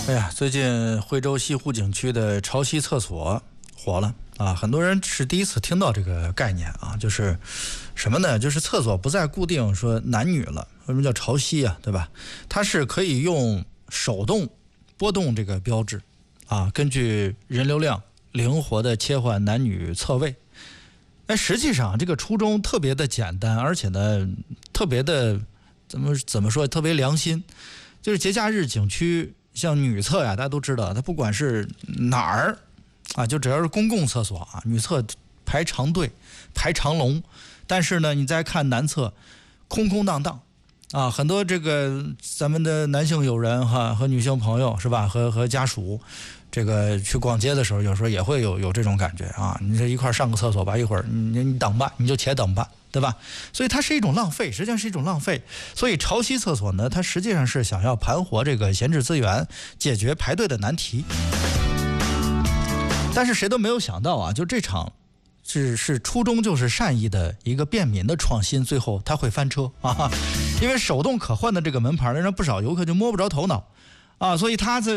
哎呀，最近惠州西湖景区的潮汐厕所火了啊！很多人是第一次听到这个概念啊，就是什么呢？就是厕所不再固定说男女了，为什么叫潮汐啊？对吧？它是可以用手动拨动这个标志啊，根据人流量灵活的切换男女厕位。哎，实际上这个初衷特别的简单，而且呢，特别的怎么说？特别良心，就是节假日景区。像女厕呀，大家都知道，它不管是哪儿啊，就只要是公共厕所啊，女厕排长队、排长龙。但是呢，你再看男厕，空空荡荡啊，很多这个咱们的男性友人哈和女性朋友是吧，和家属这个去逛街的时候，有时候也会有这种感觉啊。你这一块上个厕所吧，一会儿你等吧，你就且等吧。对吧？所以它是一种浪费，实际上是一种浪费。所以潮汐厕所呢，它实际上是想要盘活这个闲置资源，解决排队的难题。但是谁都没有想到啊，就这场是初衷就是善意的一个便民的创新，最后它会翻车啊！因为手动可换的这个门牌呢，让不少游客就摸不着头脑啊，所以他